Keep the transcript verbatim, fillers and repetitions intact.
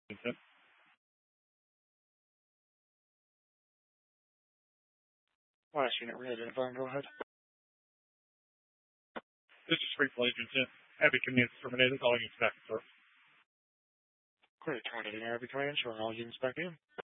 Consent. Last unit, re-identify and go ahead. This is Free Flight Consent. Happy Command terminated. All units back and forth. Great, terminating Abbey Command, showing all units back in.